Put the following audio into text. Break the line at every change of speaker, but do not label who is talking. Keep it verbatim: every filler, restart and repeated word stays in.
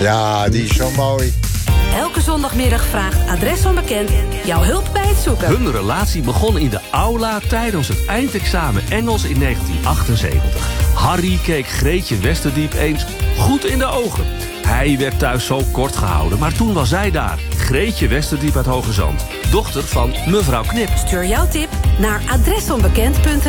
Ja, die is zo mooi.
Elke zondagmiddag vraagt Adres Onbekend jouw hulp bij het zoeken.
Hun relatie begon in de aula tijdens het eindexamen Engels in negentien achtenzeventig. Harry keek Greetje Westerdiep eens goed in de ogen. Hij werd thuis zo kort gehouden, maar toen was zij daar. Greetje Westerdiep uit Hoge Zand, dochter van mevrouw Knip.
Stuur jouw tip naar adresonbekend punt n